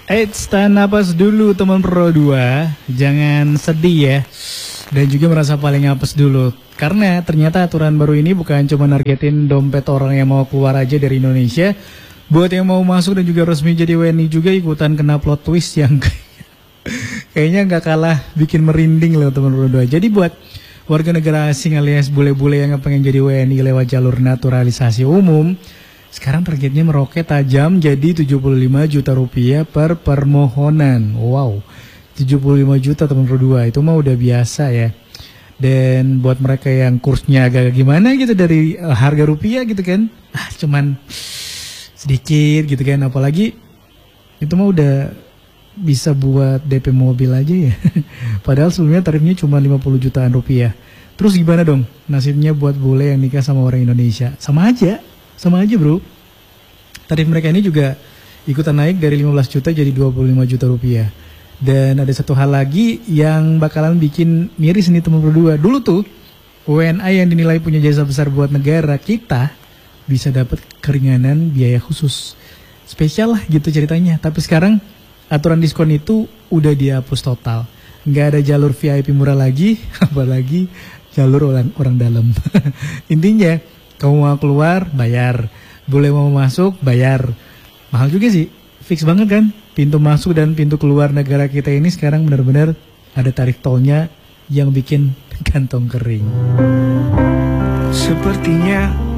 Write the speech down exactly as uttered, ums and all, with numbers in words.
Eits, tahan napas dulu teman Pro dua. Jangan sedih ya. Dan juga merasa paling apes dulu. Karena ternyata aturan baru ini bukan cuma nargetin dompet orang yang mau keluar aja dari Indonesia. Buat yang mau masuk dan juga resmi jadi W N I juga ikutan kena plot twist yang kayaknya nggak kalah bikin merinding loh teman Pro dua. Jadi buat warga negara asing alias bule-bule yang pengen jadi W N I lewat jalur naturalisasi umum, sekarang targetnya meroket tajam jadi tujuh puluh lima juta rupiah per permohonan. Wow, tujuh puluh lima juta teman Pro dua, itu mah udah biasa ya. Dan buat mereka yang kursnya agak gimana gitu dari uh, harga rupiah gitu kan, ah cuman sedikit gitu kan, apalagi itu mah udah bisa buat D P mobil aja ya. Padahal sebelumnya tarifnya cuma lima puluh jutaan rupiah. Terus gimana dong nasibnya buat bule yang nikah sama orang Indonesia? Sama aja, sama aja bro. Tarif mereka ini juga ikutan naik dari lima belas juta jadi dua puluh lima juta rupiah. Dan ada satu hal lagi yang bakalan bikin miris nih teman berdua. Dulu tuh W N I yang dinilai punya jasa besar buat negara kita bisa dapat keringanan biaya khusus. Spesial lah gitu ceritanya. Tapi sekarang aturan diskon itu udah dihapus total. Nggak ada jalur V I P murah lagi, apalagi jalur orang, orang dalam. Intinya, kamu mau keluar, bayar. Boleh mau masuk, bayar. Mahal juga sih, fix banget kan? Pintu masuk dan pintu keluar negara kita ini sekarang benar-benar ada tarif tolnya yang bikin kantong kering. Sepertinya